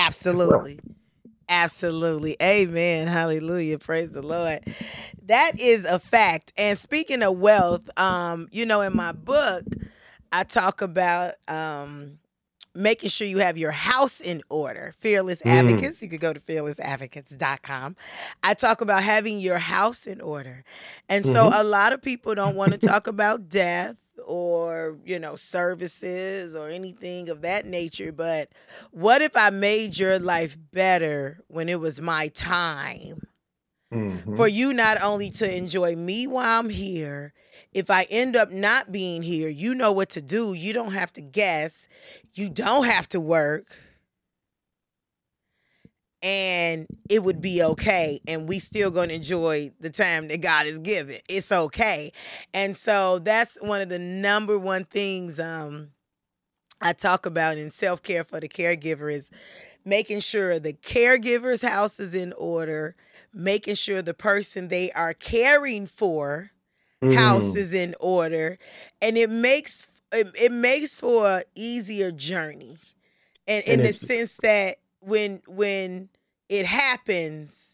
Well, Absolutely. Absolutely. Amen. Hallelujah. Praise the Lord. That is a fact. And speaking of wealth, in my book, I talk about making sure you have your house in order. Fearless mm, Advocates. You could go to fearlessadvocates.com. I talk about having your house in order. And so hmm a lot of people don't want to talk about death or, services or anything of that nature. But what if I made your life better when it was my time? For hmm you not only to enjoy me while I'm here, if I end up not being here, you know what to do. You don't have to guess. You don't have to work, and it would be okay. And we still gonna enjoy the time that God has given. It's okay. And so that's one of the number one things I talk about in self-care for the caregiver is making sure the caregiver's house is in order, making sure the person they are caring for house mm. is in order, and it makes for an easier journey. And And in the it's sense that when it happens,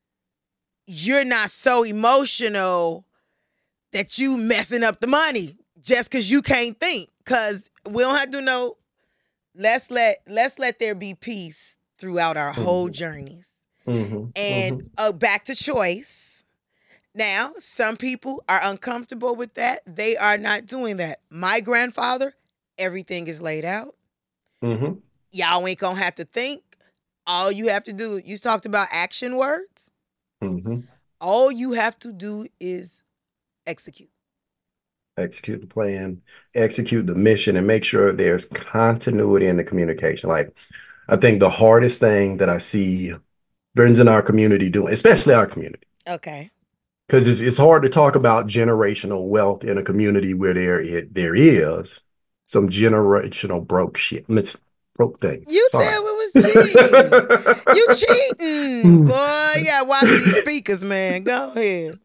you're not so emotional that you messing up the money just because you can't think. Because we don't have to know. Let's let there be peace throughout our whole hmm journeys. hmm And hmm back to choice. Now, some people are uncomfortable with that. They are not doing that. My grandfather, everything is laid out. hmm Y'all ain't gonna have to think. All you have to do, you talked about action words. hmm All you have to do is execute. Execute the plan, execute the mission, and make sure there's continuity in the communication. Like, I think the hardest thing that I see friends in our community doing, especially our community, Okay. because it's hard to talk about generational wealth in a community where there is some generational broke shit. I mean, it's broke things. You Sorry. said it was G. You cheating. Boy, you gotta watch these speakers, man. Go ahead.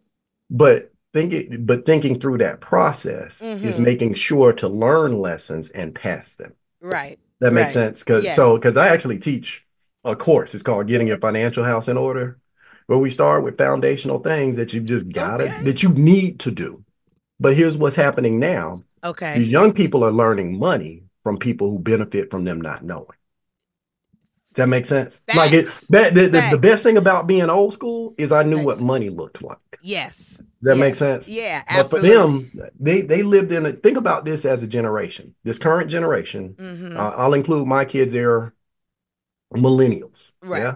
But thinking through that process is Mm-hmm. making sure to learn lessons and pass them. Right. That makes Right. sense. Because Yes. I actually teach a course. It's called Getting Your Financial House in Order, where we start with foundational things that Okay. that you need to do. But here's what's happening now. Okay. These young people are learning money from people who benefit from them not knowing. Does that make sense? Like it Facts. that the best Facts. thing about being old school is I knew what Facts. money looked like. Yes. That makes Yes. sense. Yeah, But for absolutely. them, they lived in a think about this as a generation. This current generation, Mm-hmm. I'll include my kids, they're millennials. Right. Yeah.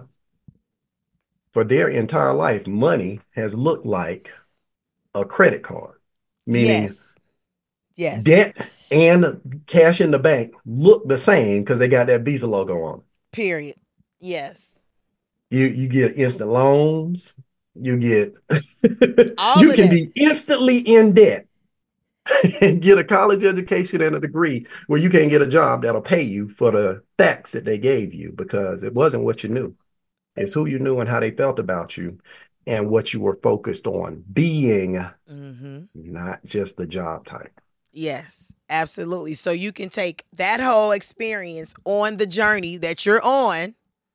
For their entire life, money has looked like a credit card, meaning Yes. Yes. debt and cash in the bank look the same because they got that Visa logo on. Period. Yes. You get instant loans. You get All you of can that. be instantly in debt and get a college education and a degree where you can't get a job that'll pay you for the facts that they gave you because it wasn't what you knew. It's who you knew and how they felt about you and what you were focused on being, Mm-hmm. not just the job type. Yes, absolutely. So you can take that whole experience on the journey that you're on.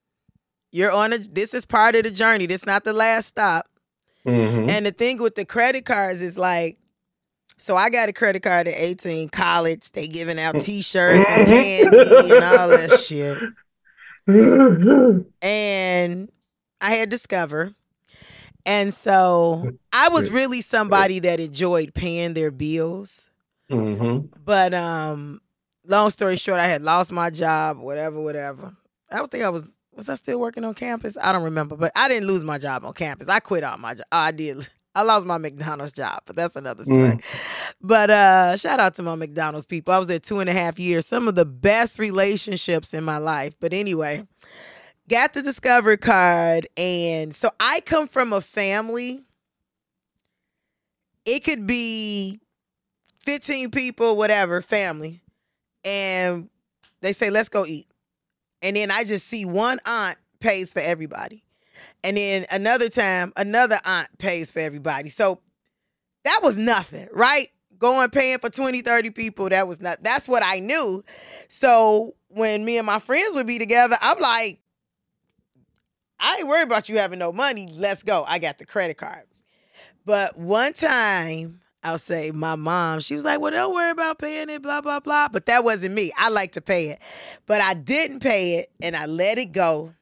This is part of the journey. This is not the last stop. Mm-hmm. And the thing with the credit cards is like, so I got a credit card at 18, college. They giving out t-shirts and candy and all that shit. And I had Discover. And so I was really somebody that enjoyed paying their bills. Mm-hmm. But long story short, I had lost my job, whatever. I don't think was I still working on campus? I don't remember, but I didn't lose my job on campus. I quit all my job. Oh, I did. I lost my McDonald's job, but that's another story. Mm. But shout out to my McDonald's people. I was there 2.5 years. Some of the best relationships in my life. But anyway, got the Discover card. And so I come from a family. It could be 15 people, whatever, family. And they say, let's go eat. And then I just see one aunt pays for everybody. And then another time, another aunt pays for everybody. So that was nothing, right? Going paying for 20, 30 people, that's what I knew. So when me and my friends would be together, I'm like, I ain't worried about you having no money. Let's go. I got the credit card. But one time, I'll say my mom, she was like, well, don't worry about paying it, blah, blah, blah. But that wasn't me. I like to pay it. But I didn't pay it and I let it go.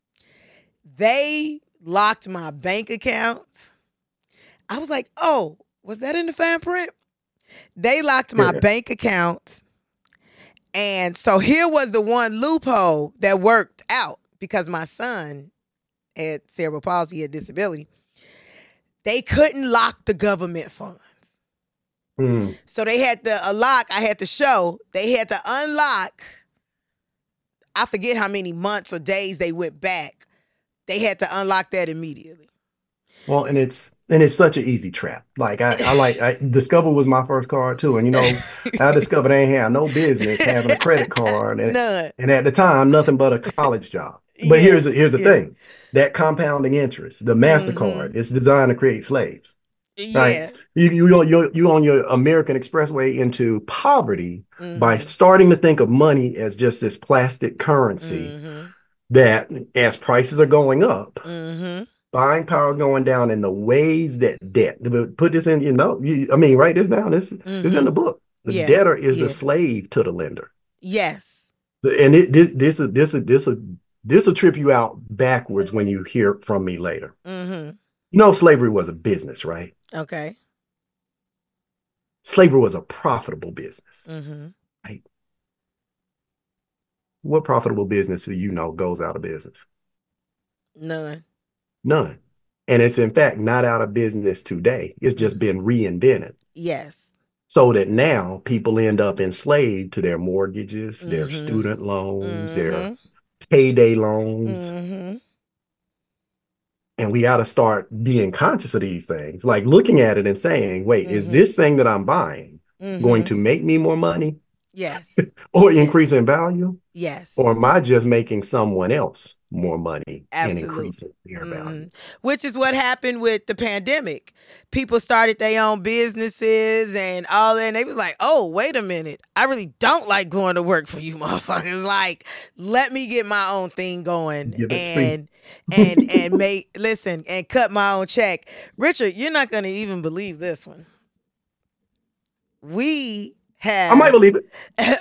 They locked my bank account. I was like, oh, was that in the fine print? They locked my bank account. And so here was the one loophole that worked out because my son had cerebral palsy, had disability. They couldn't lock the government funds. So they had to unlock, I had to show, they had to unlock, I forget how many months or days they went back. They had to unlock that immediately. Well, and it's such an easy trap. Like I Discover was my first card too. And I discovered I ain't had no business having a credit card. And, None. And at the time, nothing but a college job. But here's the thing. That compounding interest, the MasterCard, is designed to create slaves. Yeah. Right? You on your American Expressway into poverty by starting to think of money as just this plastic currency that as prices are going up, buying power is going down in the ways that debt. Put this in, write this down. This is in the book. The debtor is a slave to the lender. Yes. And this will trip you out backwards when you hear from me later. Slavery was a business, right? Okay. Slavery was a profitable business, right? What profitable business do you know goes out of business? None. And it's in fact not out of business today. It's just been reinvented. Yes. So that now people end up enslaved to their mortgages, their student loans, their payday loans. And we got to start being conscious of these things, like looking at it and saying, wait, is this thing that I'm buying going to make me more money? Yes. Or increase in value? Yes. Or am I just making someone else more money and increasing their value? Which is what happened with the pandemic. People started their own businesses and all that. And they was like, oh, wait a minute. I really don't like going to work for you motherfuckers. Like, let me get my own thing going and cut my own check. Richard, you're not going to even believe this one. I might believe it.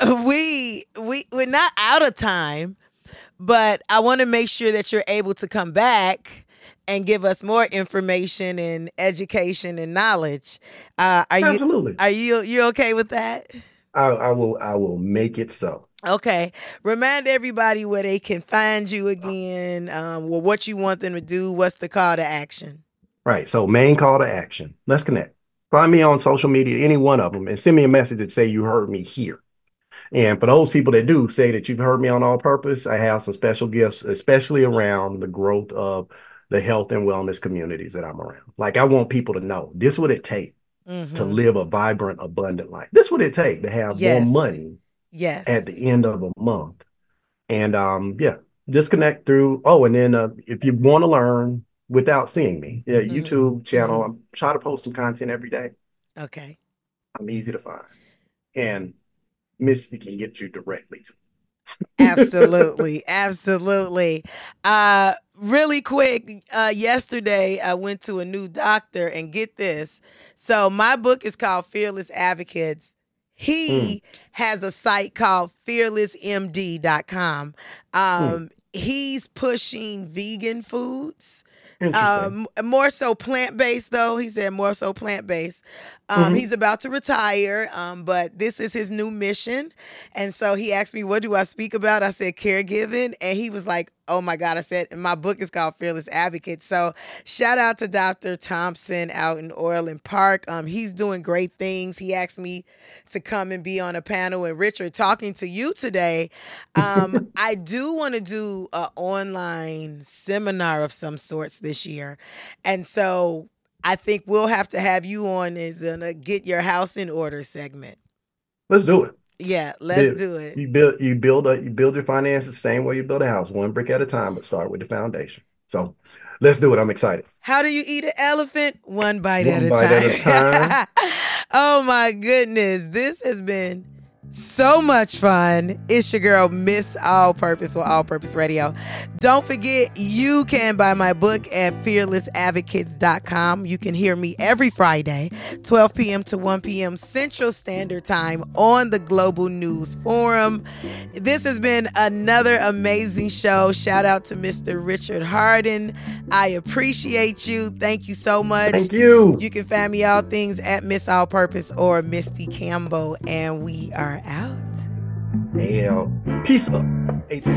We're not out of time, but I want to make sure that you're able to come back and give us more information and education and knowledge. Absolutely. Are you okay with that? I will make it so. Okay. Remind everybody where they can find you again. What you want them to do. What's the call to action? Right. So main call to action. Let's connect. Find me on social media, any one of them, and send me a message that say you heard me here. And for those people that do say that you've heard me on All Purpose, I have some special gifts, especially around the growth of the health and wellness communities that I'm around. Like, I want people to know this what it takes to live a vibrant, abundant life. This what it takes to have more money at the end of a month. And just connect through. Oh, and then if you want to learn without seeing me, YouTube channel, I'm trying to post some content every day. Okay. I'm easy to find. And Misty can get you directly to. Absolutely. Absolutely. Really quick, yesterday I went to a new doctor, and get this. So my book is called Fearless Advocates. He has a site called fearlessmd.com. He's pushing vegan foods. More so plant-based, though. He said more so plant-based. He's about to retire, but this is his new mission. And so he asked me, what do I speak about? I said caregiving. And he was like, oh my God. I said, my book is called Fearless Advocate. So shout out to Dr. Thompson out in Orland Park. He's doing great things. He asked me to come and be on a panel. And Richard, talking to you today, I do want to do an online seminar of some sorts this year. And so I think we'll have to have you on as a get your house in order segment. Let's do it. Yeah, let's do it. You build your finances the same way you build a house, one brick at a time, but start with the foundation. So let's do it. I'm excited. How do you eat an elephant? One bite at a time. Oh my goodness. This has been So much fun. It's your girl, Miss All Purpose with All Purpose Radio. Don't forget, you can buy my book at fearlessadvocates.com. You can hear me every Friday, 12 p.m. to 1 p.m. Central Standard Time on the Global News Forum. This has been another amazing show. Shout out to Mr. Richard Harden. I appreciate you. Thank you so much. Thank you. You can find me all things at Miss All Purpose or Misty Campbell, and we are out. AL. Peace up. AT.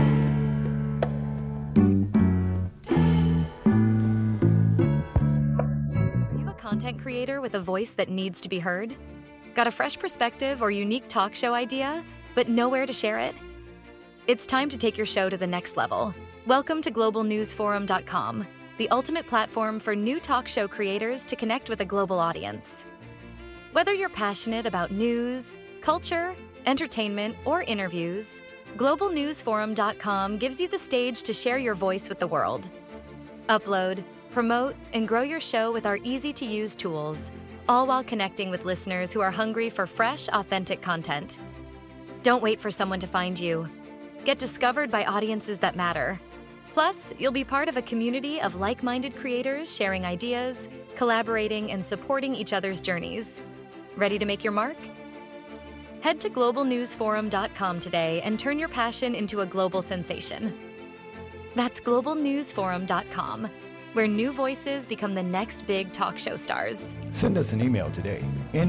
Are you a content creator with a voice that needs to be heard? Got a fresh perspective or unique talk show idea, but nowhere to share it? It's time to take your show to the next level. Welcome to globalnewsforum.com, the ultimate platform for new talk show creators to connect with a global audience. Whether you're passionate about news, culture, entertainment, or interviews, globalnewsforum.com gives you the stage to share your voice with the world. Upload, promote, and grow your show with our easy-to-use tools, all while connecting with listeners who are hungry for fresh, authentic content. Don't wait for someone to find you. Get discovered by audiences that matter. Plus, you'll be part of a community of like-minded creators sharing ideas, collaborating, and supporting each other's journeys. Ready to make your mark? Head to globalnewsforum.com today and turn your passion into a global sensation. That's globalnewsforum.com, where new voices become the next big talk show stars. Send us an email today,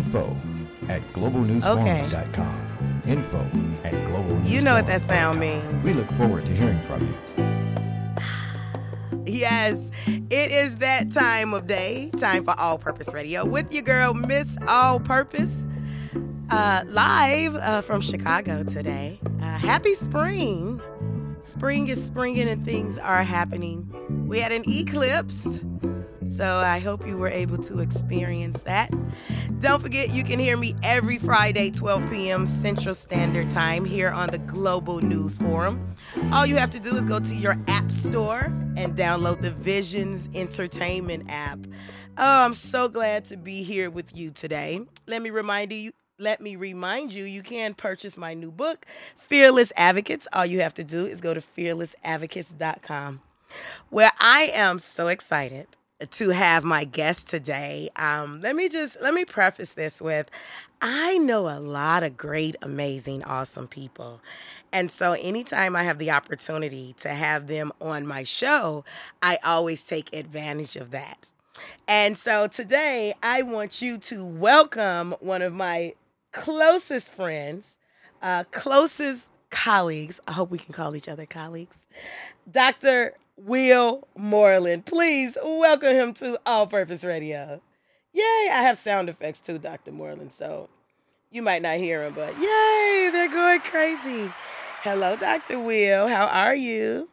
info@globalnewsforum.com. Info@globalnewsforum.com. You know what that sound means. We look forward to hearing from you. Yes, it is that time of day, time for All Purpose Radio with your girl, Miss All Purpose, live from Chicago today. Happy spring. Spring is springing and things are happening. We had an eclipse, so I hope you were able to experience that. Don't forget, you can hear me every Friday, 12 p.m. Central Standard Time here on the Global News Forum. All you have to do is go to your app store and download the Visions Entertainment app. Oh, I'm so glad to be here with you today. Let me remind you, you can purchase my new book, Fearless Advocates. All you have to do is go to fearlessadvocates.com, where I am so excited to have my guest today. Let me preface this with, I know a lot of great, amazing, awesome people. And so anytime I have the opportunity to have them on my show, I always take advantage of that. And so today I want you to welcome one of my closest friends, closest colleagues. I hope we can call each other colleagues. Dr. Will Moreland. Please welcome him to All Purpose Radio. Yay, I have sound effects too, Dr. Moreland, so you might not hear him, but yay, they're going crazy. Hello, Dr. Will. How are you?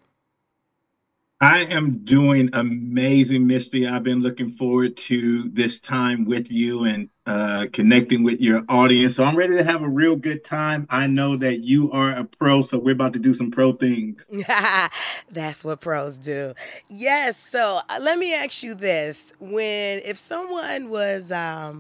I am doing amazing, Misty. I've been looking forward to this time with you and connecting with your audience. So I'm ready to have a real good time. I know that you are a pro, so we're about to do some pro things. That's what pros do. Yes. So let me ask you this: if someone was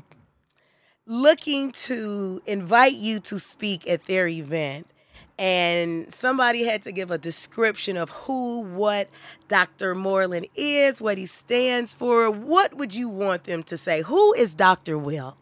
looking to invite you to speak at their event, and somebody had to give a description of what Dr. Moreland is, what he stands for, what would you want them to say? Who is Dr. Will?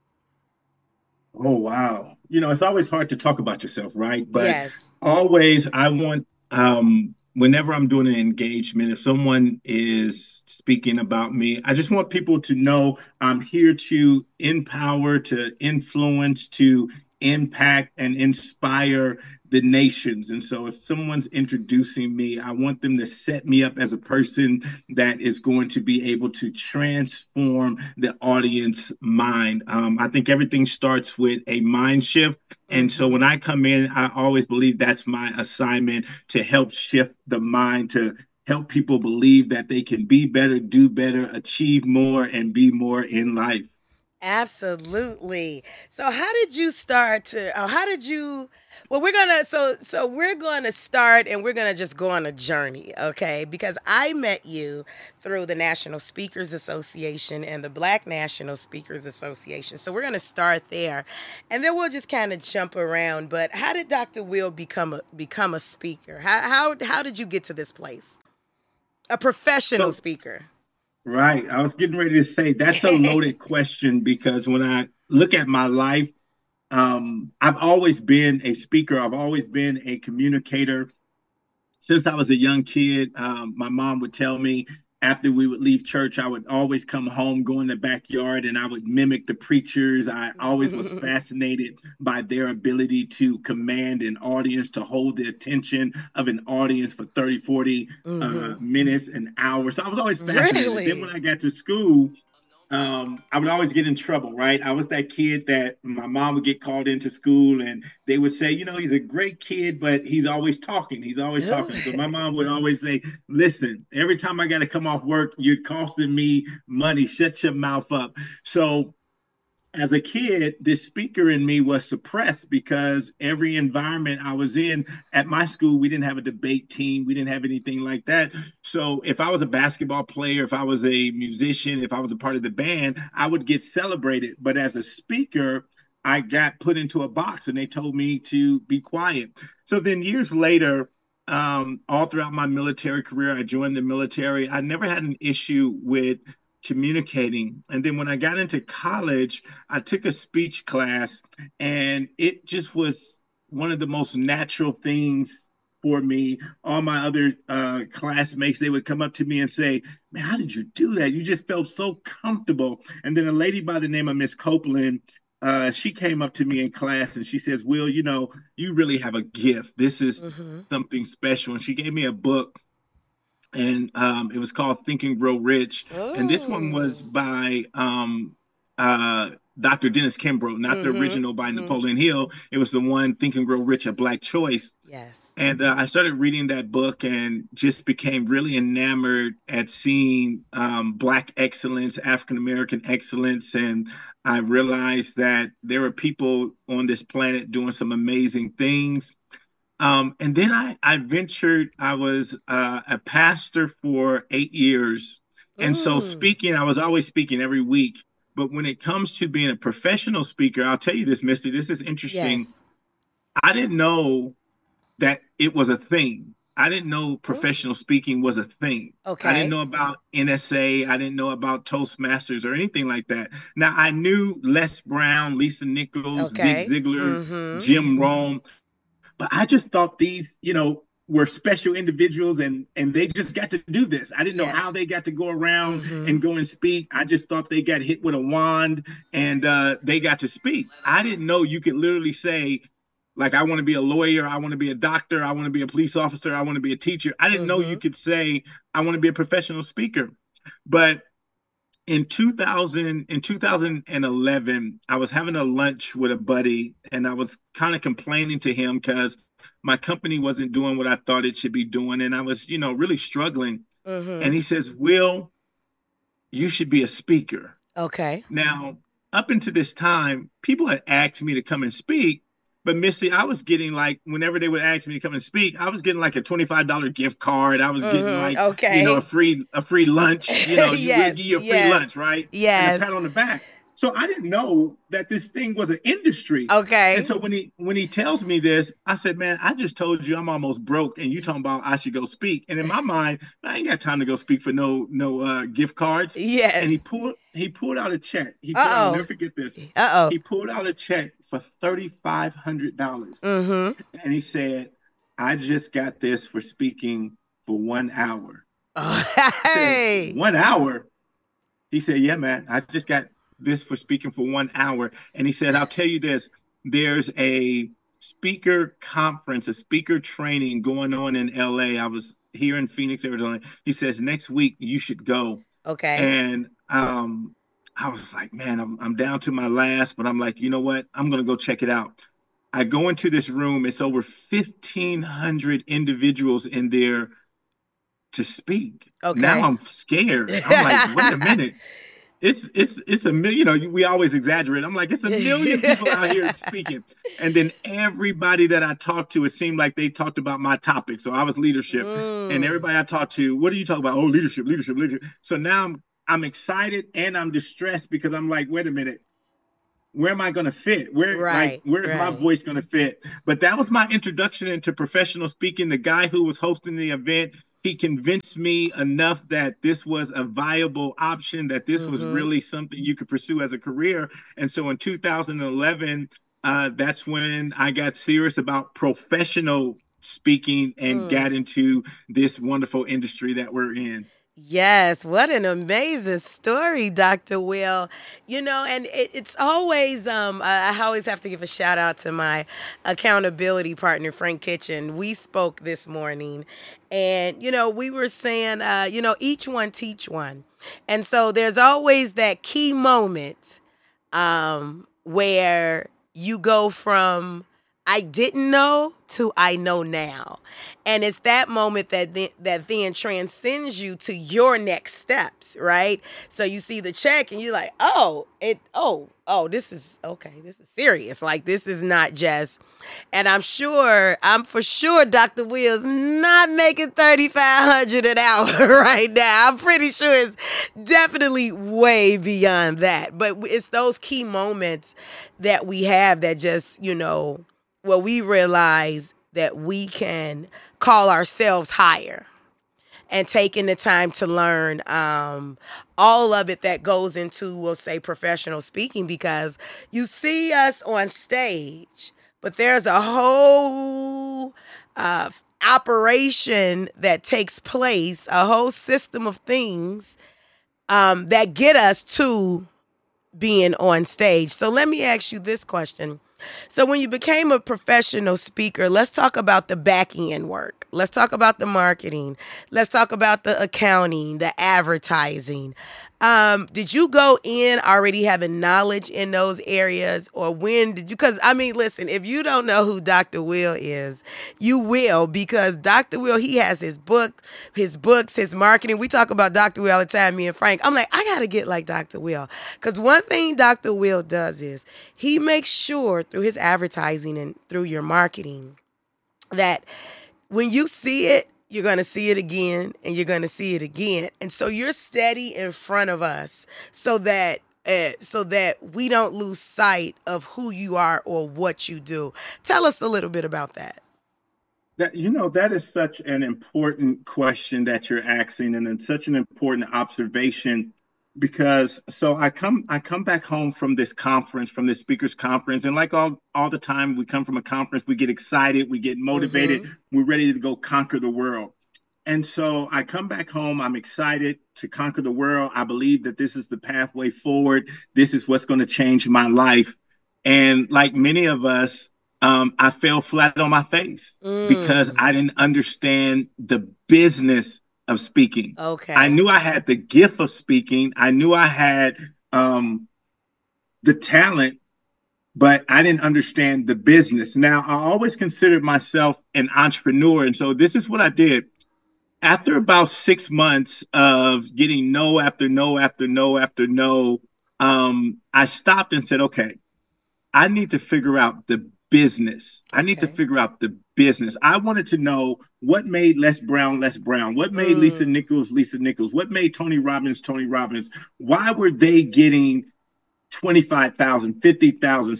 Oh, wow. It's always hard to talk about yourself, right? But yes. Always I want, whenever I'm doing an engagement, if someone is speaking about me, I just want people to know I'm here to empower, to influence, to impact and inspire the nations. And so if someone's introducing me, I want them to set me up as a person that is going to be able to transform the audience mind. I think everything starts with a mind shift. And so when I come in, I always believe that's my assignment, to help shift the mind, to help people believe that they can be better, do better, achieve more, and be more in life. Absolutely. So how did you start to how did you well we're gonna so we're gonna start and we're gonna just go on a journey, okay? Because I met you through the National Speakers Association and the Black National Speakers Association. So we're gonna start there and then we'll just kind of jump around. But how did Dr. Will become a speaker? How did you get to this place? A professional speaker. Right. I was getting ready to say that's a loaded question because when I look at my life, I've always been a speaker. I've always been a communicator. Since I was a young kid, my mom would tell me after we would leave church, I would always come home, go in the backyard, and I would mimic the preachers. I always was fascinated by their ability to command an audience, to hold the attention of an audience for 30, 40 minutes, an hour. So I was always fascinated. Really? Then when I got to school, I would always get in trouble, right? I was that kid that my mom would get called into school and they would say, you know, he's a great kid, but he's always talking. He's always talking. So my mom would always say, listen, every time I got to come off work, you're costing me money. Shut your mouth up. So as a kid, this speaker in me was suppressed because every environment I was in at my school, we didn't have a debate team. We didn't have anything like that. So if I was a basketball player, if I was a musician, if I was a part of the band, I would get celebrated. But as a speaker, I got put into a box and they told me to be quiet. So then years later, all throughout my military career, I joined the military. I never had an issue with communicating. And then when I got into college, I took a speech class and it just was one of the most natural things for me. All my other classmates, they would come up to me and say, man, how did you do that? You just felt so comfortable. And then a lady by the name of Miss Copeland, she came up to me in class and she says, Will, you know, you really have a gift. This is something special. And she gave me a book. And it was called Think and Grow Rich. Oh. And this one was by Dr. Dennis Kimbrough, not the original by Napoleon Hill. It was the one, Think and Grow Rich, A Black Choice. Yes. And I started reading that book and just became really enamored at seeing Black excellence, African-American excellence. And I realized that there are people on this planet doing some amazing things. And then I ventured, I was a pastor for 8 years. And so speaking, I was always speaking every week. But when it comes to being a professional speaker, I'll tell you this, Misty, this is interesting. Yes. I didn't know that it was a thing. I didn't know professional speaking was a thing. Okay. I didn't know about NSA. I didn't know about Toastmasters or anything like that. Now, I knew Les Brown, Lisa Nichols, Zig Ziglar, Jim Rohn. But I just thought these, you know, were special individuals and they just got to do this. I didn't know how they got to go around and go and speak. I just thought they got hit with a wand and they got to speak. I didn't know you could literally say, like, I want to be a lawyer. I want to be a doctor. I want to be a police officer. I want to be a teacher. I didn't know you could say, I want to be a professional speaker. But in 2011, I was having a lunch with a buddy and I was kind of complaining to him because my company wasn't doing what I thought it should be doing. And I was, you know, really struggling. And he says, Will, you should be a speaker. Okay. Now, up until this time, people had asked me to come and speak. But Missy, I was getting like, whenever they would ask me to come and speak, I was getting like a $25 gift card. I was getting like, you know, a free lunch. You know, you give you a free lunch, right? Yes. And a pat on the back. So I didn't know that this thing was an industry. Okay. And so when he tells me this, I said, man, I just told you I'm almost broke, and you talking about I should go speak. And in my mind, I ain't got time to go speak for no gift cards. Yes. And he pulled out a check. I'll never forget this. He pulled out a check for $3,500. And he said, I just got this for speaking for 1 hour. Hey. Said, 1 hour? He said, yeah, man, I just got this for speaking for 1 hour. And he said, I'll tell you this, there's a speaker conference, a speaker training going on in LA. I was here in Phoenix, Arizona. He says, next week you should go. Okay. And I was like, man, I'm down to my last, but I'm like, you know what? I'm going to go check it out. I go into this room. It's over 1,500 individuals in there to speak. Okay. Now I'm scared. I'm like, wait a minute. it's a million. We always exaggerate. I'm like, it's a million people out here speaking, and then everybody that I talked to, it seemed like they talked about my topic. So I was leadership, and everybody I talked to, what are you talking about? Oh, leadership. So now I'm excited and I'm distressed because I'm like, wait a minute. Where am I going to fit? Where's my voice going to fit? But that was my introduction into professional speaking. The guy who was hosting the event, he convinced me enough that this was a viable option, that this was really something you could pursue as a career. And so in 2011, that's when I got serious about professional speaking and got into this wonderful industry that we're in. Yes, what an amazing story, Dr. Will. And it's always, I always have to give a shout out to my accountability partner, Frank Kitchen. We spoke this morning and, we were saying, each one teach one. And so there's always that key moment where you go from I didn't know to I know now. And it's that moment that then transcends you to your next steps, right? So you see the check and you're like, this is okay. This is serious. Like, this is not just, and I'm for sure Dr. Will's not making $3,500 an hour right now. I'm pretty sure it's definitely way beyond that. But it's those key moments that we have that just, we realize that we can call ourselves higher, and taking the time to learn all of it that goes into, we'll say, professional speaking, because you see us on stage, but there's a whole operation that takes place, a whole system of things that get us to being on stage. So let me ask you this question. So when you became a professional speaker, let's talk about the back end work. Let's talk about the marketing. Let's talk about the accounting, the advertising. Did you go in already having knowledge in those areas, or when did you? Because, listen, if you don't know who Dr. Will is, you will, because Dr. Will, he has his books, his marketing. We talk about Dr. Will all the time, me and Frank. I'm like, I got to get like Dr. Will. Because one thing Dr. Will does is he makes sure through his advertising and through your marketing that when you see it, you're going to see it again, and you're going to see it again. And so you're steady in front of us so that we don't lose sight of who you are or what you do. Tell us a little bit about that. That is such an important question that you're asking, and it's such an important observation, because I come back home from this conference, from this speakers conference, and like all the time we come from a conference, we get excited, we get motivated, we're ready to go conquer the world. And so I come back home, I'm excited to conquer the world. I believe that this is the pathway forward. This is what's going to change my life. And like many of us, I fell flat on my face because I didn't understand the business of speaking. Okay. I knew I had the gift of speaking. I knew I had the talent, but I didn't understand the business. Now, I always considered myself an entrepreneur. And so this is what I did. After about 6 months of getting no after no after no after no, I stopped and said, okay, I need to figure out the business. I need to figure out the business. I wanted to know what made Les Brown, Les Brown, what made Lisa Nichols, Lisa Nichols, what made Tony Robbins, Tony Robbins. Why were they getting $25,000, $50,000,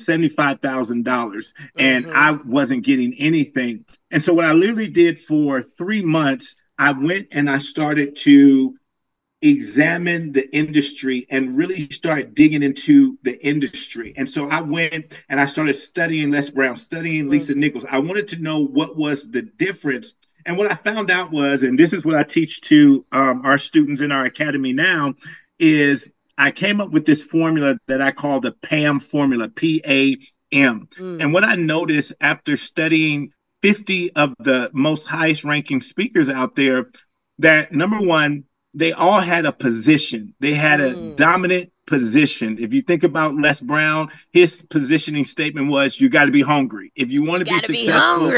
$75,000, and I wasn't getting anything? And so what I literally did for 3 months, I went and I started to examine the industry and really start digging into the industry. And so I went and I started studying Les Brown, studying Lisa Nichols. I wanted to know what was the difference. And what I found out was, and this is what I teach to our students in our academy now, is I came up with this formula that I call the PAM formula, P-A-M. And what I noticed after studying 50 of the most highest ranking speakers out there, that number one, they all had a position. They had a dominant position. If you think about Les Brown, his positioning statement was, you got to be hungry. If you want to be successful,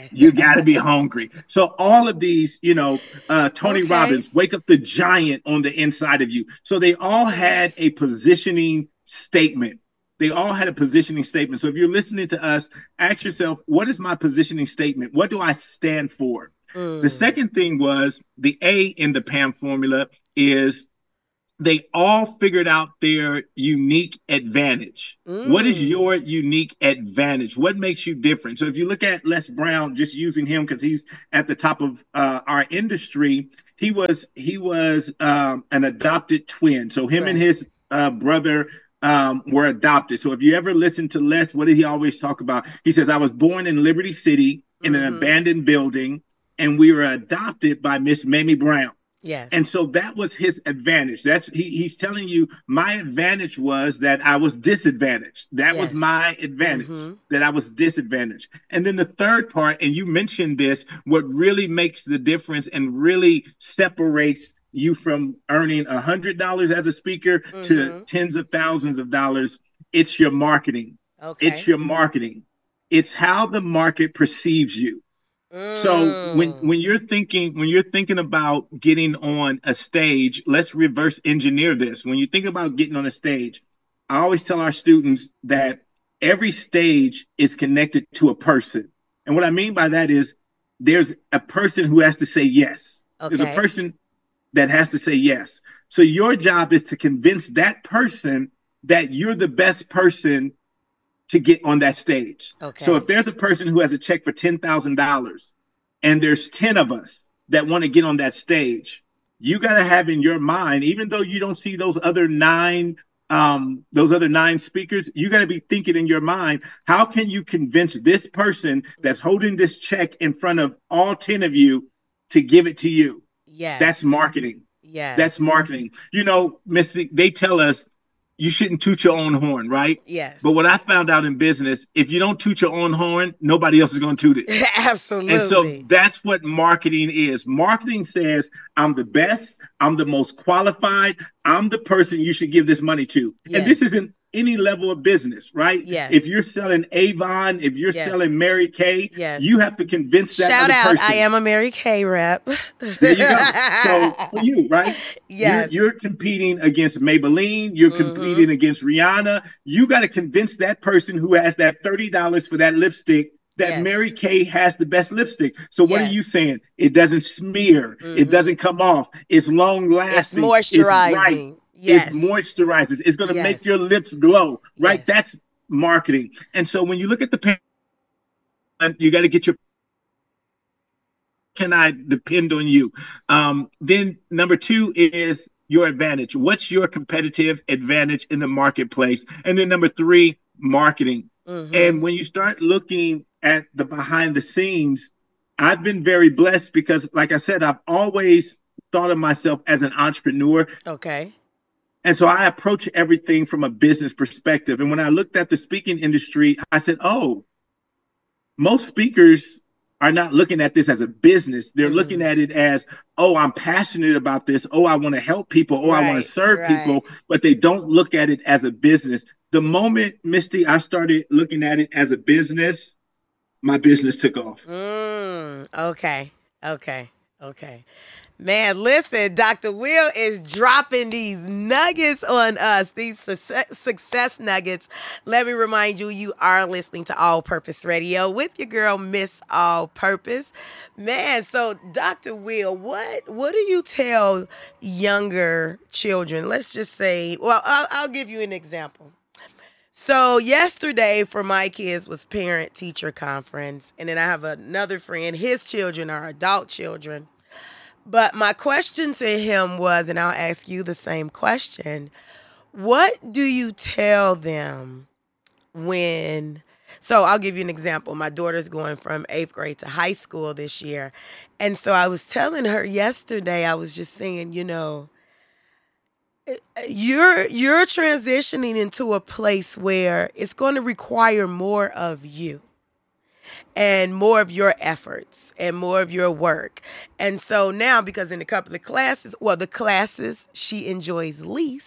You got to be hungry. So all of these, Tony Robbins, wake up the giant on the inside of you. So they all had a positioning statement. They all had a positioning statement. So if you're listening to us, ask yourself, what is my positioning statement? What do I stand for? The second thing was the A in the PAM formula is they all figured out their unique advantage. What is your unique advantage? What makes you different? So if you look at Les Brown, just using him because he's at the top of our industry, he was an adopted twin. So him and his brother were adopted. So if you ever listen to Les, what did he always talk about? He says, I was born in Liberty City in an abandoned building, and we were adopted by Miss Mamie Brown. Yes. And so that was his advantage. He's telling you my advantage was that I was disadvantaged. That was my advantage, that I was disadvantaged. And then the third part, and you mentioned this, what really makes the difference and really separates you from earning $100 as a speaker to tens of thousands of dollars, it's your marketing. Okay. It's your marketing. It's how the market perceives you. So when you're thinking about getting on a stage, let's reverse engineer this. When you think about getting on a stage, I always tell our students that every stage is connected to a person. And what I mean by that is there's a person who has to say yes. Okay. There's a person that has to say yes. So your job is to convince that person that you're the best person to get on that stage. Okay. So if there's a person who has a check for $10,000 and there's 10 of us that want to get on that stage, you got to have in your mind, even though you don't see those other nine speakers, you got to be thinking in your mind, how can you convince this person that's holding this check in front of all 10 of you to give it to you? Yes. That's marketing. Yes. That's marketing. Missy, they tell us you shouldn't toot your own horn, right? Yes. But what I found out in business, if you don't toot your own horn, nobody else is going to toot it. Absolutely. And so that's what marketing is. Marketing says, I'm the best. I'm the most qualified. I'm the person you should give this money to. Yes. And this isn't any level of business, right? Yes. If you're selling Avon, if you're selling Mary Kay, you have to convince that Shout other out, person. I am a Mary Kay rep. There you go. So for you, right? Yes. You're competing against Maybelline. You're competing against Rihanna. You got to convince that person who has that $30 for that lipstick that Mary Kay has the best lipstick. So what are you saying? It doesn't smear. It doesn't come off. It's long lasting. It's moisturizing. It's bright. Yes. It moisturizes. It's going to make your lips glow, right? Yes. That's marketing. And so when you look at the you got to get your, can I depend on you? Then number two is your advantage. What's your competitive advantage in the marketplace? And then number three, marketing. And when you start looking at the behind the scenes, I've been very blessed because, like I said, I've always thought of myself as an entrepreneur. Okay. And so I approach everything from a business perspective. And when I looked at the speaking industry, I said, oh, most speakers are not looking at this as a business. They're looking at it as, oh, I'm passionate about this. Oh, I want to help people. Oh, I want to serve people. But they don't look at it as a business. The moment, Misty, I started looking at it as a business, my business took off. Okay. Man, listen, Dr. Will is dropping these nuggets on us, these success nuggets. Let me remind you, you are listening to All Purpose Radio with your girl, Miss All Purpose. Man, so Dr. Will, what do you tell younger children? Let's just say, well, I'll give you an example. So yesterday for my kids was parent-teacher conference, and then I have another friend, his children are adult children. But my question to him was, and I'll ask you the same question, what do you tell them when, so I'll give you an example. My daughter's going from 8th grade to high school this year. And so I was telling her yesterday, I was just saying, you're transitioning into a place where it's going to require more of you. And more of your efforts and more of your work. And so now, because in a couple of classes, the classes she enjoys least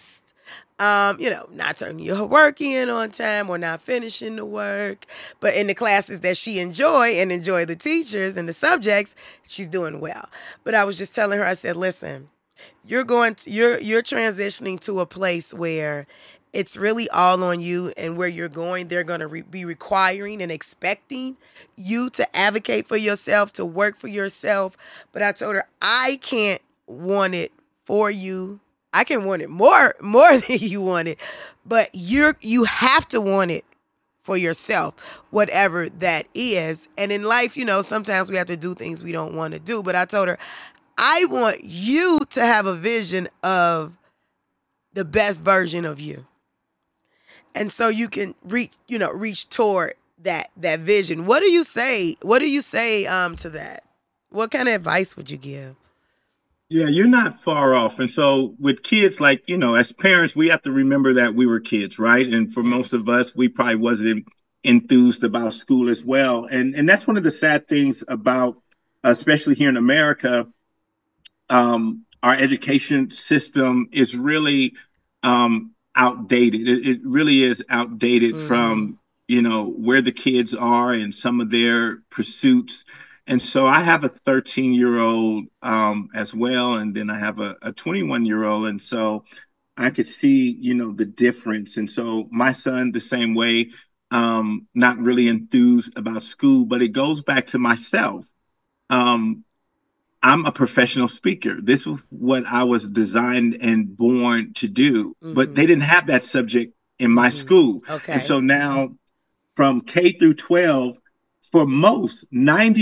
Not turning your work in on time or not finishing the work. But in the classes that she enjoy the teachers and the subjects, she's doing well. But I was just telling her, I said, listen, you're transitioning to a place where it's really all on you, and where you're going, they're going to be requiring and expecting you to advocate for yourself, to work for yourself. But I told her, I can't want it for you. I can want it more than you want it, but you have to want it for yourself, whatever that is. And in life, sometimes we have to do things we don't want to do. But I told her, I want you to have a vision of the best version of you. And so you can reach toward that vision. What do you say? What do you say to that? What kind of advice would you give? Yeah, you're not far off. And so with kids, like, as parents, we have to remember that we were kids, right? And for most of us, we probably wasn't enthused about school as well. And that's one of the sad things about, especially here in America, our education system is really outdated. It really is outdated from, where the kids are and some of their pursuits. And so I have a 13-year-old as well, and then I have a 21-year-old. And so I could see, the difference. And so my son, the same way, not really enthused about school, but it goes back to myself. I'm a professional speaker. This was what I was designed and born to do, but they didn't have that subject in my school. Okay. And so now from K through 12, for most,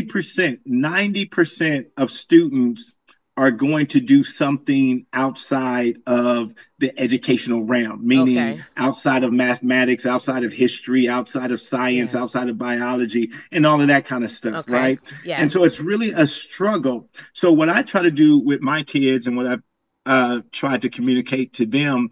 90% of students are going to do something outside of the educational realm, meaning outside of mathematics, outside of history, outside of science, outside of biology, and all of that kind of stuff, right? Yes. And so it's really a struggle. So what I try to do with my kids and what I've tried to communicate to them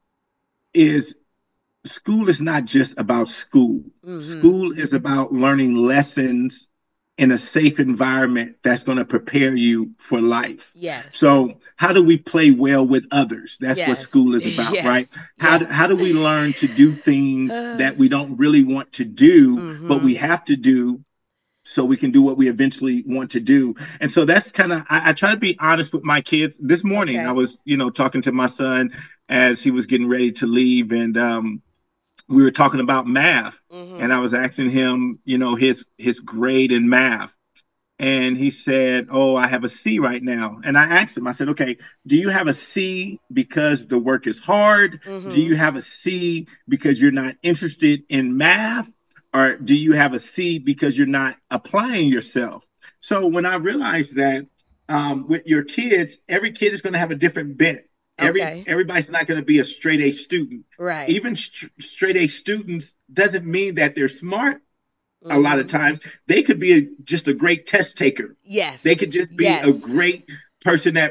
is school is not just about school. School is about learning lessons in a safe environment that's going to prepare you for life. Yes. So how do we play well with others? That's what school is about, right? How do we learn to do things that we don't really want to do, but we have to do so we can do what we eventually want to do? And so that's kind of, I try to be honest with my kids. This morning, I was, talking to my son as he was getting ready to leave, and we were talking about math, and I was asking him, his grade in math. And he said, oh, I have a C right now. And I asked him, I said, okay, do you have a C because the work is hard? Do you have a C because you're not interested in math? Or do you have a C because you're not applying yourself? So when I realized that with your kids, every kid is going to have a different bent. Everybody's not going to be a straight A student. Right. Even straight A students doesn't mean that they're smart. A lot of times they could be just a great test taker. Yes. They could just be a great person that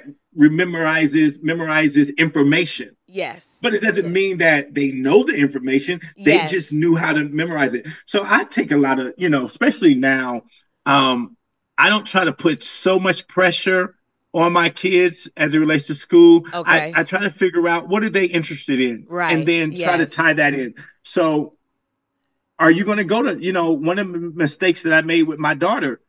memorizes information. Yes. But it doesn't mean that they know the information. They just knew how to memorize it. So I take a lot of, especially now, I don't try to put so much pressure on my kids as it relates to school. I try to figure out what are they interested in, and then try to tie that in. So are you going to go to, one of the mistakes that I made with my daughter,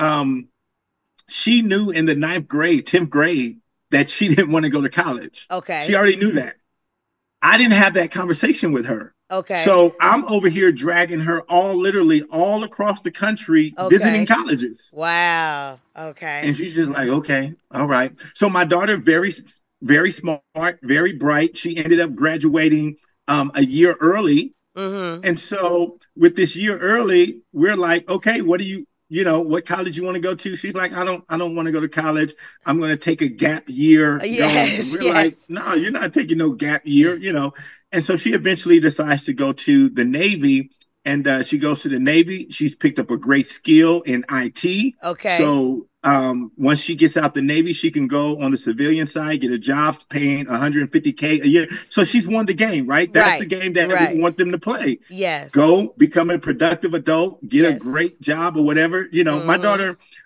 she knew in the 9th grade, 10th grade, that she didn't want to go to college. Okay. She already knew that. I didn't have that conversation with her. Okay. So I'm over here dragging her literally all across the country, visiting colleges. Wow. Okay. And she's just like, okay, all right. So my daughter, very, very smart, very bright. She ended up graduating a year early. And so with this year early, we're like, okay, what do what college you want to go to? She's like, I don't want to go to college. I'm going to take a gap year. We're like, no, you're not taking no gap year, And so she eventually decides to go to the Navy, and she goes to the Navy. She's picked up a great skill in IT. Okay. So once she gets out the Navy, she can go on the civilian side, get a job paying $150K a year. So she's won the game, right? That's the game that we want them to play. Yes. Go become a productive adult, get a great job or whatever. My daughter,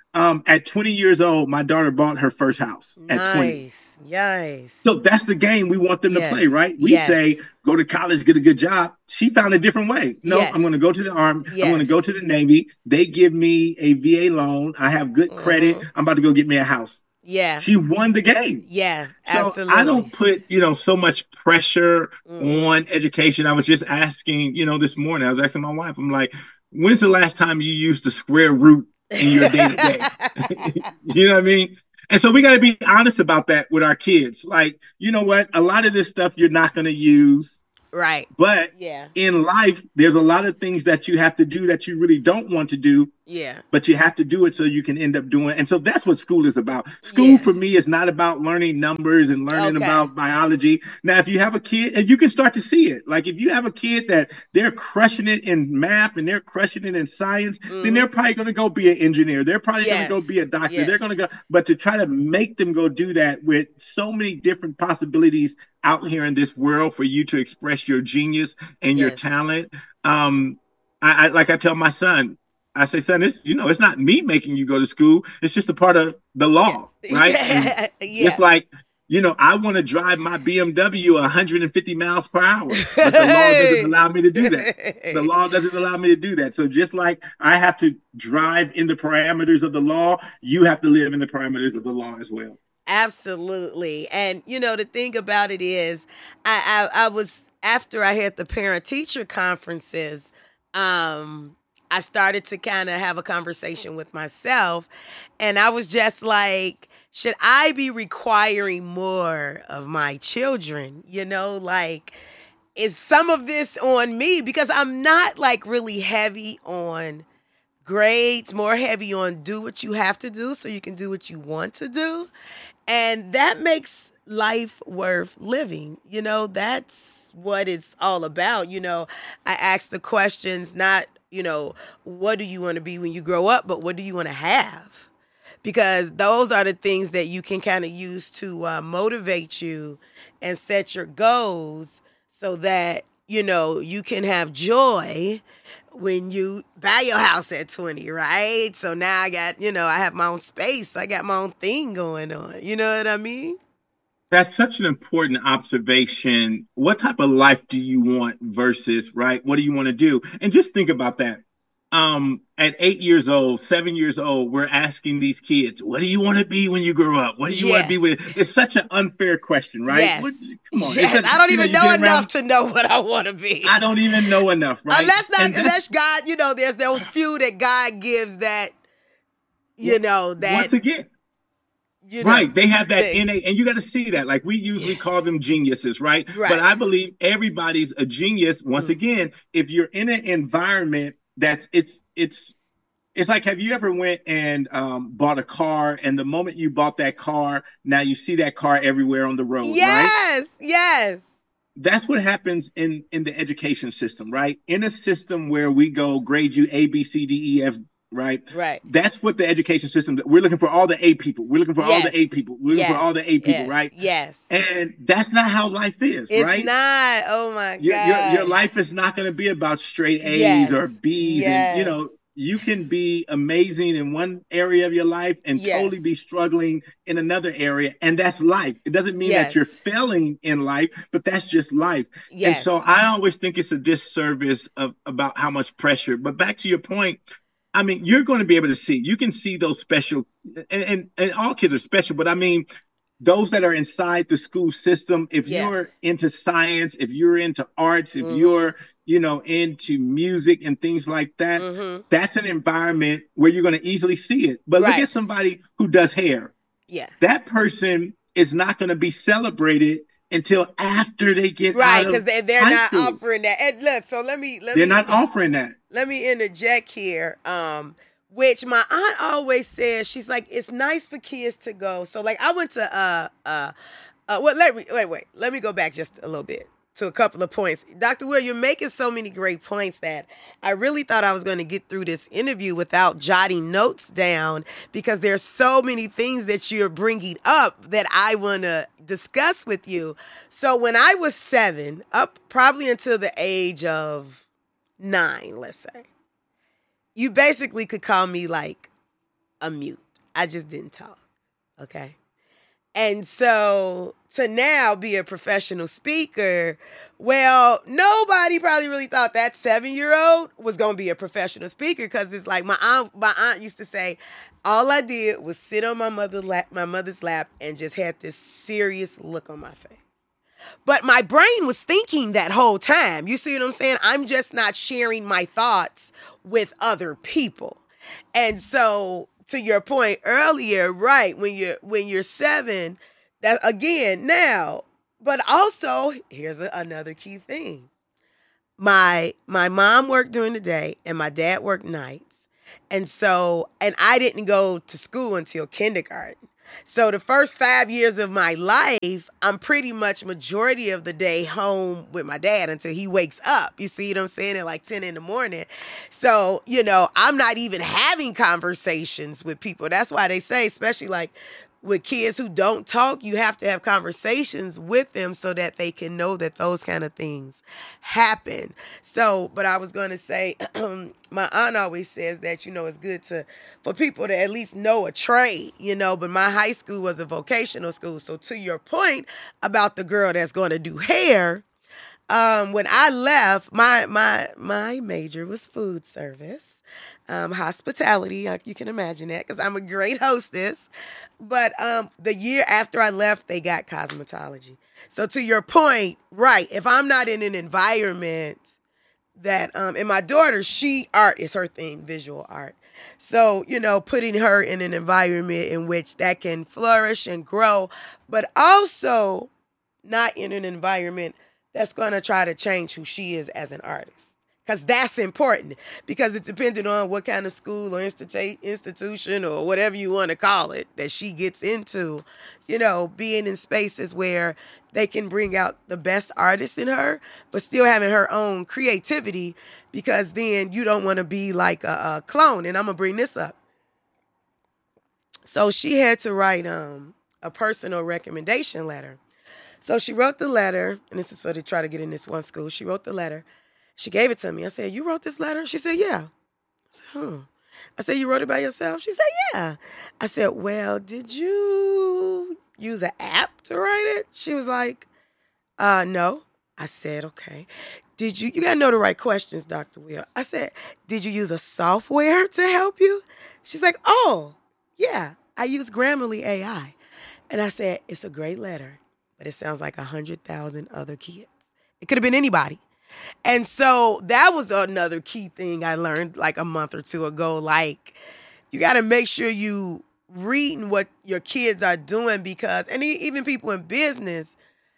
At 20 years old, my daughter bought her first house at 20. Nice. So that's the game we want them to play, right? We say, go to college, get a good job. She found a different way. No, I'm going to go to the Army. I'm going to go to the Navy. They give me a VA loan. I have good credit. I'm about to go get me a house. Yeah. She won the game. Yeah, so absolutely. I don't put, so much pressure on education. I was just asking, this morning, I was asking my wife, I'm like, when's the last time you used the square root in your day to day? You know what I mean? And so we got to be honest about that with our kids. Like, you know what? A lot of this stuff you're not going to use. Right. But in life, there's a lot of things that you have to do that you really don't want to do. Yeah. But you have to do it so you can end up doing it. And so that's what school is about. School for me is not about learning numbers and learning about biology. Now, if you have a kid, and you can start to see it, like if you have a kid that they're crushing it in math and they're crushing it in science, then they're probably going to go be an engineer. They're probably going to go be a doctor. They're going to go, but to try to make them go do that with so many different possibilities out here in this world for you to express your genius and your talent. I like I tell my son, I say, son, it's not me making you go to school. It's just a part of the law, right? It's like, I want to drive my BMW 150 miles per hour, but the law doesn't allow me to do that. The law doesn't allow me to do that. So just like I have to drive in the parameters of the law, you have to live in the parameters of the law as well. Absolutely. And, the thing about it is I was, after I had the parent-teacher conferences, I started to kind of have a conversation with myself, and I was just like, should I be requiring more of my children? Like, is some of this on me? Because I'm not like really heavy on grades, more heavy on do what you have to do so you can do what you want to do. And that makes life worth living. That's what it's all about. I ask the questions, not, what do you want to be when you grow up, but what do you want to have? Because those are the things that you can kind of use to motivate you and set your goals so that, you can have joy when you buy your house at 20, right? So now I got, I have my own space. I got my own thing going on. You know what I mean? That's such an important observation. What type of life do you want versus, right? What do you want to do? And just think about that. At 8 years old, 7 years old, we're asking these kids, what do you want to be when you grow up? What do you want to be when? It's such an unfair question, right? Yes. Come on. Yes. I don't even know enough to know what I want to be. I don't even know enough, right? Unless God, there's those few that God gives that, that. Once again. Right. They have that innate, and you got to see that. Like we usually call them geniuses, right? But I believe everybody's a genius. Once again, if you're in an environment that's it's like, have you ever went and bought a car, and the moment you bought that car, now you see that car everywhere on the road, right? Yes. That's what happens in the education system, right? In a system where we go grade you A, B, C, D, E, F, right? That's what the education system, we're looking for all the A people. We're looking for all the A people. We're looking for all the A people, right? Yes. And that's not how life is, right? It's not. Oh my God. Your life is not going to be about straight A's or B's. And, you can be amazing in one area of your life and totally be struggling in another area. And that's life. It doesn't mean that you're failing in life, but that's just life. And so I always think it's a disservice about how much pressure. But back to your point, I mean, you're going to be able to see, you can see those special, and all kids are special, but I mean, those that are inside the school system, if you're into science, if you're into arts, if you're, into music and things like that, that's an environment where you're going to easily see it. But look at somebody who does hair. That person is not going to be celebrated until after they get out of because they're high not school. offering that. And look, so they're not offering that. Let me interject here. Which my aunt always says, she's like, it's nice for kids to go. So like I went to let me go back just a little bit to a couple of points. Dr. Will, you're making so many great points that I really thought I was going to get through this interview without jotting notes down, because there's so many things that you're bringing up that I want to discuss with you. So when I was 7, up probably until the age of 9, let's say, you basically could call me like a mute. I just didn't talk. Okay. And so to now be a professional speaker, well, nobody probably really thought that 7-year-old was going to be a professional speaker, because it's like my aunt used to say, all I did was sit on my mother's lap and just had this serious look on my face. But my brain was thinking that whole time. You see what I'm saying? I'm just not sharing my thoughts with other people. And so, to your point earlier, right, when you're 7, that again now, but also here's another key thing. My mom worked during the day and my dad worked nights. And I didn't go to school until kindergarten. So the first 5 years of my life, I'm pretty much majority of the day home with my dad until he wakes up. You see what I'm saying? At like 10 in the morning. So, I'm not even having conversations with people. That's why they say, especially like with kids who don't talk, you have to have conversations with them so that they can know that those kind of things happen. So, but I was going to say, my aunt always says that, it's good for people to at least know a trade, but my high school was a vocational school. So to your point about the girl that's going to do hair, when I left, my major was food service. Hospitality, you can imagine that, because I'm a great hostess. But the year after I left, they got cosmetology. So to your point, right, if I'm not in an environment that, and my daughter, art is her thing, visual art. So, putting her in an environment in which that can flourish and grow, but also not in an environment that's going to try to change who she is as an artist. Because that's important, because it's dependent on what kind of school or institution or whatever you want to call it that she gets into, being in spaces where they can bring out the best artists in her, but still having her own creativity, because then you don't want to be like a clone. And I'm going to bring this up. So she had to write a personal recommendation letter. So she wrote the letter, and this is for to try to get in this one school. She wrote the letter. She gave it to me. I said, "You wrote this letter?" She said, "Yeah." I said, I said, "You wrote it by yourself?" She said, "Yeah." I said, "Well, did you use an app to write it?" She was like, "No." I said, "Okay. You got to know the right questions, Dr. Will." I said, "Did you use a software to help you?" She's like, "Oh, yeah, I use Grammarly AI." And I said, "It's a great letter, but it sounds like 100,000 other kids. It could have been anybody." And so that was another key thing I learned like a month or two ago. Like, you got to make sure you reading what your kids are doing, because, and even people in business,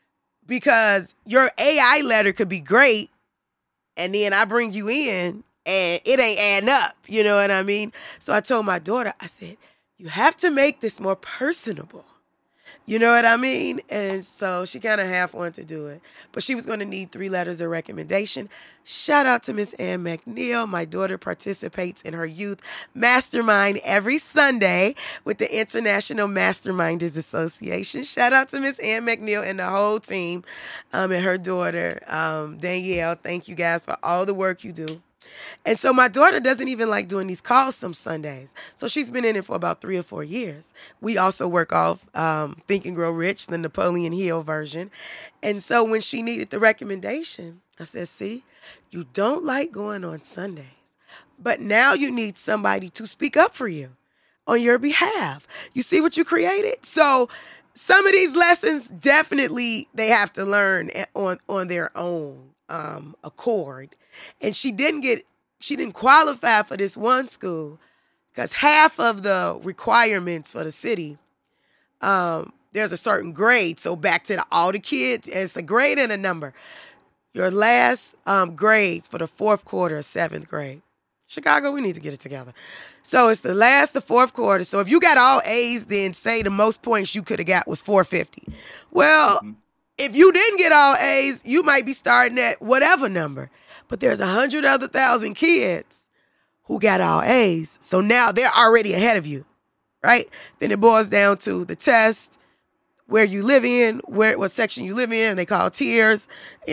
because your AI letter could be great, and then I bring you in and it ain't adding up. You know what I mean? So I told my daughter, I said, you have to make this more personable. You know what I mean? And so she kind of half wanted to do it. But she was going to need 3 letters of recommendation. Shout out to Miss Ann McNeil. My daughter participates in her youth mastermind every Sunday with the International Masterminders Association. Shout out to Miss Ann McNeil and the whole team, and her daughter, Danielle. Thank you guys for all the work you do. And so my daughter doesn't even like doing these calls some Sundays. So she's been in it for about 3 or 4 years. We also work off Think and Grow Rich, the Napoleon Hill version. And so when she needed the recommendation, I said, see, you don't like going on Sundays, but now you need somebody to speak up for you on your behalf. You see what you created? So some of these lessons, definitely they have to learn on their own accord. And she didn't qualify for this one school because half of the requirements for the city, there's a certain grade. So back to all the kids, it's a grade and a number. Your last grades for the 4th quarter of 7th grade. Chicago, we need to get it together. So it's the 4th quarter. So if you got all A's, then say the most points you could have got was 450. Well, if you didn't get all A's, you might be starting at whatever number. But there's 100,000 kids who got all A's. So now they're already ahead of you, right? Then it boils down to the test, where you live in, what section you live in. They call tiers.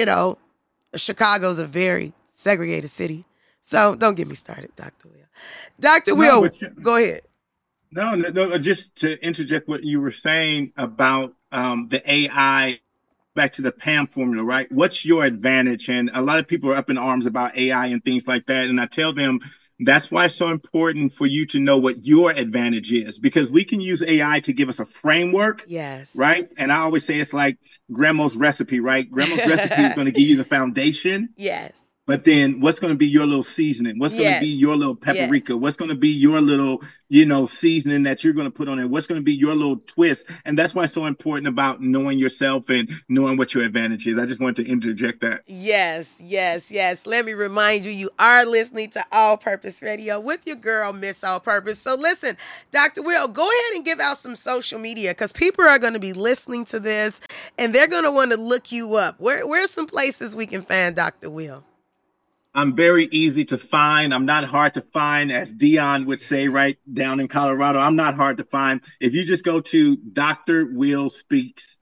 Chicago's a very segregated city. So don't get me started, Dr. Will. Dr. Will, go ahead. No, no, no, just to interject what you were saying about the AI, back to the PAM formula, right? What's your advantage? And a lot of people are up in arms about AI and things like that. And I tell them that's why it's so important for you to know what your advantage is, because we can use AI to give us a framework, Yes. right? And I always say it's like grandma's recipe, right? Grandma's recipe is going to give you the foundation. Yes. But then what's going to be your little seasoning? What's going to be Yes. your little Yes. paprika? What's going to be your little, seasoning that you're going to put on it? What's going to be your little twist? And that's why it's so important about knowing yourself and knowing what your advantage is. I just wanted to interject that. Yes, yes, yes. Let me remind you, you are listening to All Purpose Radio with your girl, Miss All Purpose. So listen, Dr. Will, go ahead and give out some social media, because people are going to be listening to this and they're going to want to look you up. Where's some places we can find Dr. Will? I'm very easy to find. I'm not hard to find, as Dion would say, right down in Colorado. I'm not hard to find. If you just go to Dr. Will Speaks,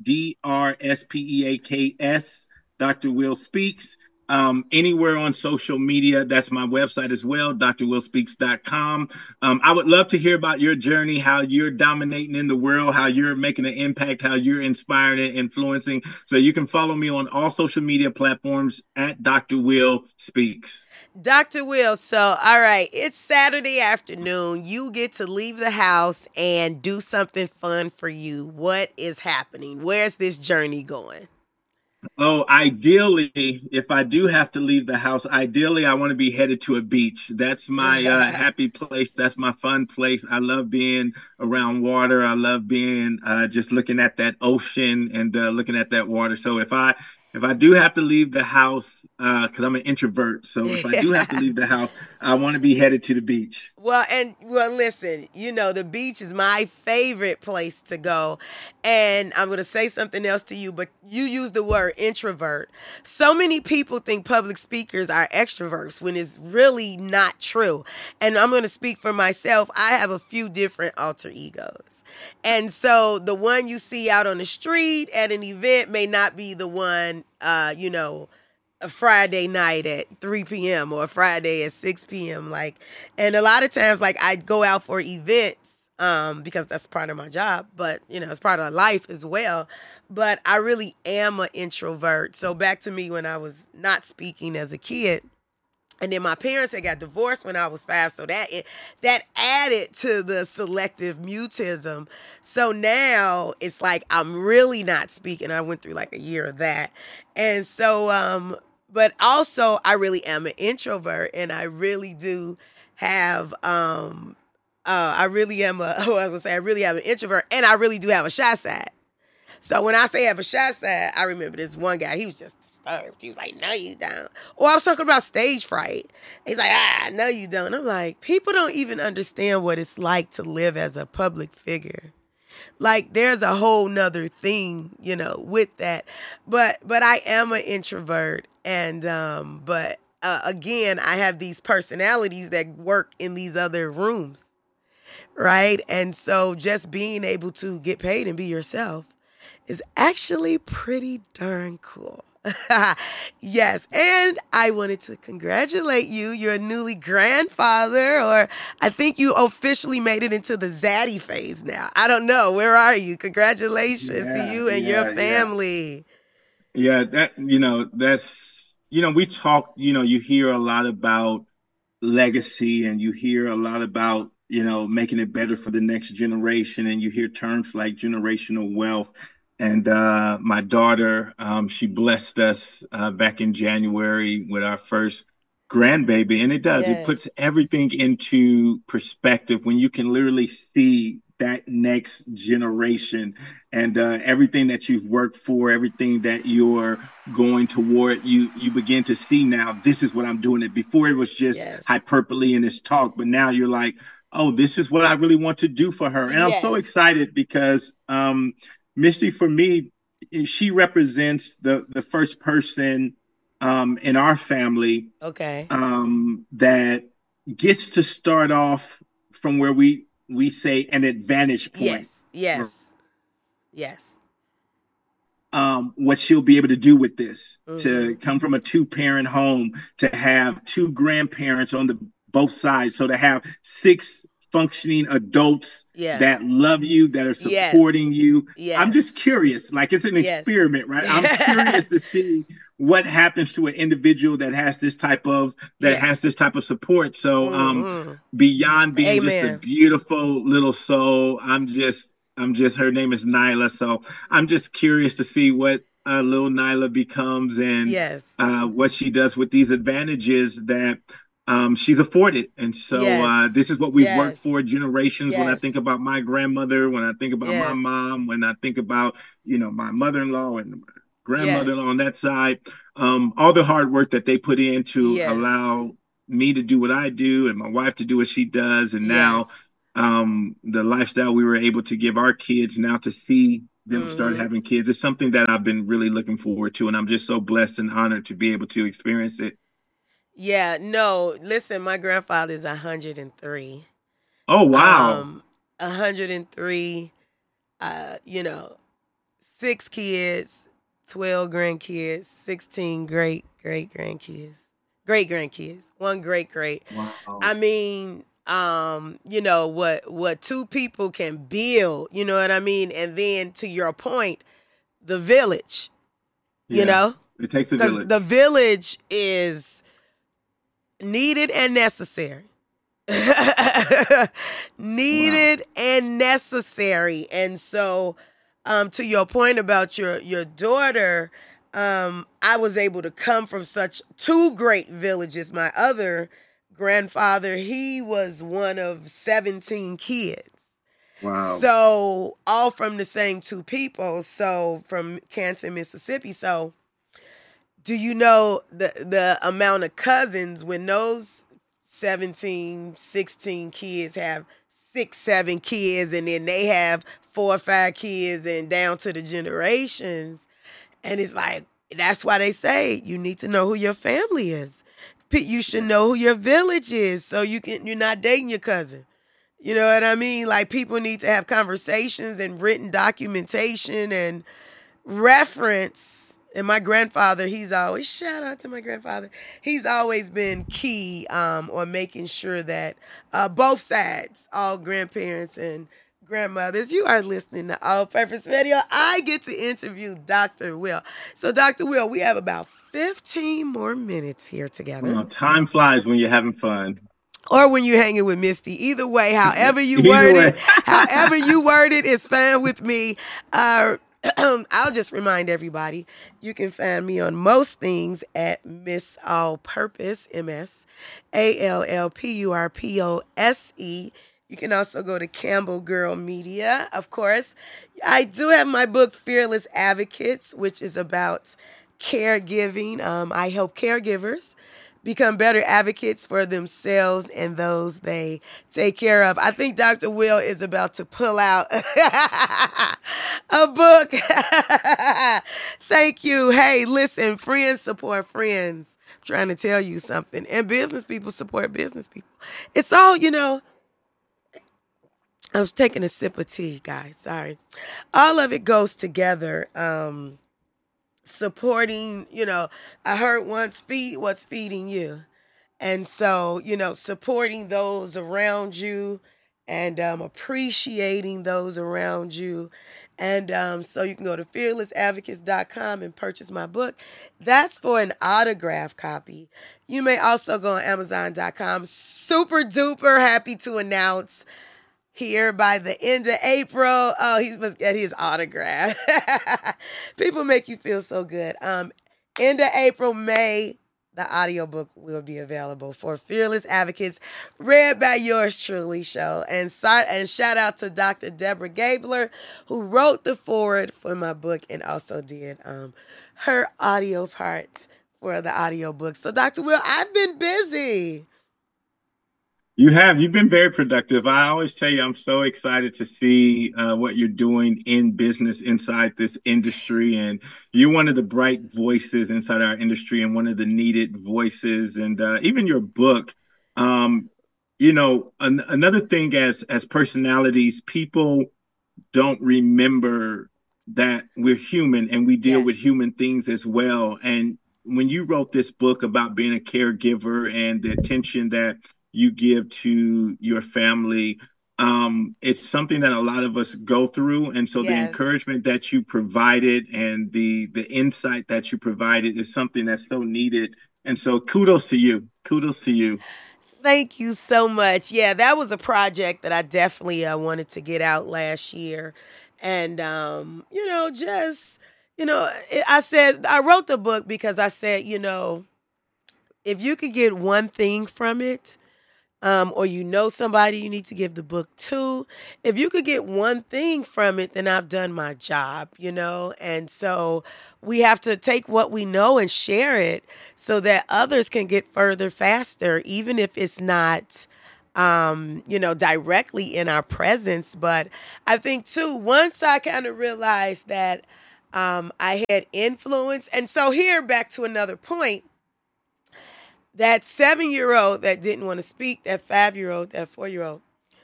DRSPEAKS, Dr. Will Speaks, anywhere on social media, that's my website as well, drwillspeaks.com. I would love to hear about your journey, how you're dominating in the world, how you're making an impact, how you're inspiring and influencing. So you can follow me on all social media platforms at Dr. Will Speaks. Dr. Will, so all right, it's Saturday afternoon. You get to leave the house and do something fun for you. What is happening? Where's this journey going? Oh, ideally, if I do have to leave the house, ideally, I want to be headed to a beach. That's my happy place. That's my fun place. I love being around water. I love being just looking at that ocean and looking at that water. So if I do have to leave the house, because I'm an introvert, so if I do have to leave the house, I want to be headed to the beach. Well, listen, the beach is my favorite place to go. And I'm going to say something else to you, but you use the word introvert. So many people think public speakers are extroverts when it's really not true. And I'm going to speak for myself. I have a few different alter egos. And so the one you see out on the street at an event may not be the one, a Friday night at 3 p.m. or a Friday at 6 p.m. And a lot of times, I go out for events because that's part of my job, but, it's part of life as well. But I really am an introvert. So back to me when I was not speaking as a kid. And then my parents had got divorced when I was 5, so that added to the selective mutism. So now it's like I'm really not speaking. I went through a year of that. And so, but also I really am an introvert, and I really do have, I really am an introvert, and I really do have a shy side. So when I say I have a shy side, I remember this one guy, he was just disturbed. He was like, no, you don't. Or I was talking about stage fright. He's like, no, you don't. I'm like, people don't even understand what it's like to live as a public figure. There's a whole nother thing, with that. But I am an introvert. And, again, I have these personalities that work in these other rooms. Right. And so just being able to get paid and be yourself is actually pretty darn cool. Yes. And I wanted to congratulate you. You're a newly grandfather, or I think you officially made it into the zaddy phase now. I don't know. Where are you? Congratulations to you and your family. Yeah, that's, we talk, you hear a lot about legacy, and you hear a lot about, making it better for the next generation. And you hear terms like generational wealth. And my daughter, she blessed us back in January with our first grandbaby. And it does. Yes. It puts everything into perspective when you can literally see that next generation and everything that you've worked for, everything that you're going toward, you begin to see now, this is what I'm doing. It before it was just hyperbole in this talk, but now you're like, oh, this is what I really want to do for her. And I'm so excited because Misty, for me, she represents the first person in our family that gets to start off from where we say an advantage point. Yes. What she'll be able to do with this, to come from a 2-parent home, to have 2 grandparents on both sides. So to have 6 functioning adults Yeah. that love you, that are Yes. supporting you. Yes. I'm just curious, like it's an Yes. experiment, right? I'm curious to see what happens to an individuard that has this type of Yes. support. So Mhm. beyond being just a Amen. beautiful little soul, I'm just her name is Nyla. So I'm just curious to see what little Nyla becomes and Yes. what she does with these advantages that she's afforded. And so Yes. this is what we've worked Yes. for generations. When I Yes. think about my grandmother, when I think about my Yes. mom, when I think about, you know, my mother-in-law and grandmother-in-law Yes. on that side, all the hard work that they put in to Yes. allow me to do what I do and my wife to do what she does. And now the lifestyle we were able to give our kids, now to see them start having kids, is something that I've been really looking forward to. And I'm just so blessed and honored to be able to experience it. Yeah, no, listen, my grandfather is 103. Oh, wow. 103, you know, 6 kids, 12 grandkids, 16 great grandkids, great grandkids, 1 great. Wow. I mean, you know, what 2 people can build, you know what I mean? And then to your point, the village, you know? It takes a Because village. the village is needed and necessary. Needed and necessary. And so to your point about your daughter, I was able to come from such 2 great villages. My other grandfather, he was one of 17 kids. Wow. So all from the same 2 people. So from Canton, Mississippi. So do you know the amount of cousins when those 17, 16 kids have 6, 7 kids, and then they have 4 or 5 kids and down to the generations? And it's like, that's why they say you need to know who your family is. You should know who your village is so you're not dating your cousin. You know what I mean? Like, people need to have conversations and written documentation and reference. And my grandfather, shout out to my grandfather. He's always been key on making sure that both sides, all grandparents and grandmothers, you are listening to All Purpose Radio. I get to interview Dr. Will. So, Dr. Will, we have about 15 more minutes here together. Well, time flies when you're having fun. Or when you're hanging with Misty. Either way, however you word it is fine with me. I'll just remind everybody, you can find me on most things at Miss All Purpose, MSALLPURPOSE. You can also go to Campbell Girl Media, of course. I do have my book, Fearless Advocates, which is about caregiving. I help caregivers become better advocates for themselves and those they take care of. I think Dr. Will is about to pull out a book. Thank you. Hey, listen, friends support friends. I'm trying to tell you something. And business people support business people. It's all, you know. I was taking a sip of tea, guys. Sorry. All of it goes together. Supporting, you know, I heard once, feed what's feeding you. And so, you know, supporting those around you and appreciating those around you. And so you can go to fearlessadvocates.com and purchase my book. That's for an autograph copy. You may also go on Amazon.com. Super duper happy to announce here by the end of April. Oh, he must get his autograph. People make you feel so good. End of April, May, the audiobook will be available for Fearless Advocates, read by yours truly, show. And shout out to Dr. Deborah Gabler, who wrote the foreword for my book and also did her audio part for the audiobook. So, Dr. Will, I've been busy. You've been very productive. I always tell you, I'm so excited to see what you're doing in business inside this industry. And you're one of the bright voices inside our industry and one of the needed voices. And even your book, you know, another thing as personalities, people don't remember that we're human and we deal with human things as well. And when you wrote this book about being a caregiver and the attention that you give to your family. It's something that a lot of us go through. And so the Yes. encouragement that you provided and the insight that you provided is something that's so needed. And so kudos to you. Kudos to you. Thank you so much. Yeah, that was a project that I definitely wanted to get out last year. And, I wrote the book because I said, if you could get one thing from it, or somebody you need to give the book to, if you could get one thing from it, then I've done my job, And so we have to take what we know and share it so that others can get further faster, even if it's not, directly in our presence. But I think, too, once I kind of realized that I had influence, and so here, back to another point, that 7-year-old that didn't want to speak, that 5-year-old, that 4-year-old,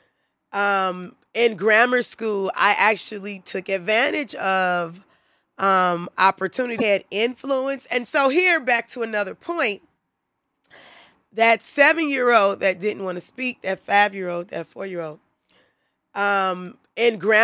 in grammar school, I actually took advantage of opportunity, had influence. And so here, back to another point, that 7-year-old that didn't want to speak, that 5-year-old, that 4-year-old, in grammar